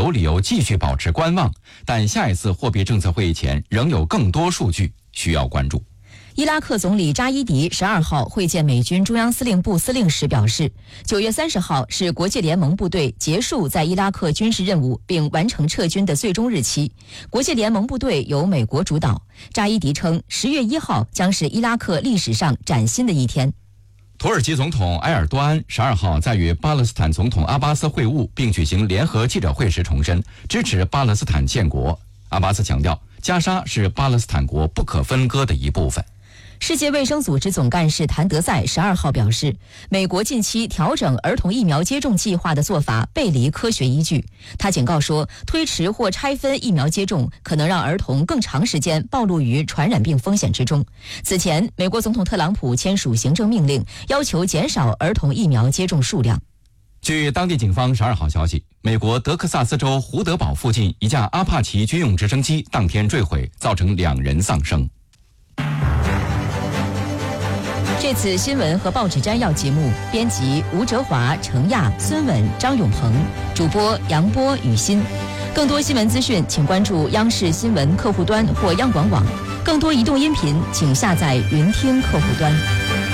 有理由继续保持观望，但下一次货币政策会议前仍有更多数据需要关注。 伊拉克总理扎伊迪12号会见美军中央司令部司令时表示，9月30号是国际联盟部队结束在伊拉克军事任务并完成撤军的最终日期。国际联盟部队由美国主导。扎伊迪称，10月1号将是伊拉克历史上崭新的一天。 土耳其总统埃尔多安12号在与巴勒斯坦总统阿巴斯会晤并举行联合记者会时重申支持巴勒斯坦建国。阿巴斯强调，加沙是巴勒斯坦国不可分割的一部分。 世界卫生组织总干事谭德赛12号表示，美国近期调整儿童疫苗接种计划的做法背离科学依据。他警告说，推迟或拆分疫苗接种可能让儿童更长时间暴露于传染病风险之中。此前，美国总统特朗普签署行政命令，要求减少儿童疫苗接种数量。 据当地警方12号消息，美国德克萨斯州胡德堡附近一架阿帕奇军用直升机当天坠毁，造成2人丧生。 这次新闻和报纸摘要节目，编辑吴哲华、程亚、孙稳、张永鹏，主播杨波、雨欣。更多新闻资讯，请关注央视新闻客户端或央广网。更多移动音频，请下载云听客户端。